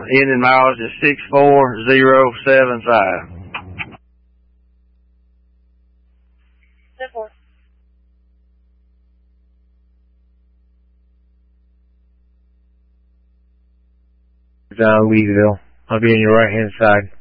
ending mileage is 64075. Down Leesville. I'll be on your right hand side.